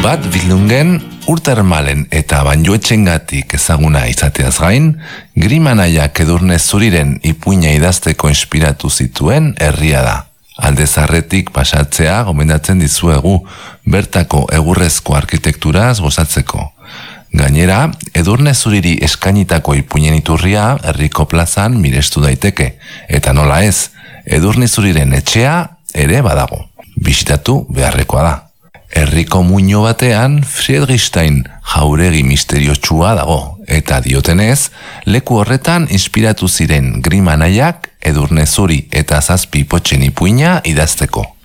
Bat Bildungen Urtermalen eta Banjoetxengatik ezaguna izateaz gain, Grimanaiak Edurne Zuriren ipuina idazteko inspiratu zituen herria da. Alde zaharretik pasatzea gomendatzen dizuegu, bertako egurrezko arkitekturaz gozatzeko. Gainera, Edurne Zuriri eskainitako ipuinen iturria herriko plazan mirestu daiteke, eta nola ez, Edurne Zuriren etxea ere badago. Bisitatu beharrekoa da. Herriko muino batean Friedrichstein jauregi misteriotsua dago, eta diotenez, leku horretan inspiratu ziren Grimanaiak Edurne Zuri eta 7 ipotxen ipuina idazteko.